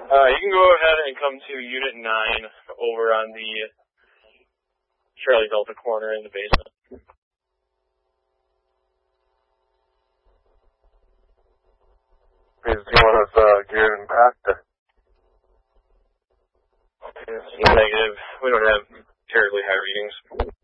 You can go ahead and come to Unit 9 over on the Charlie Delta corner in the basement. Do you want us geared and packed? It's negative. We don't have terribly high readings.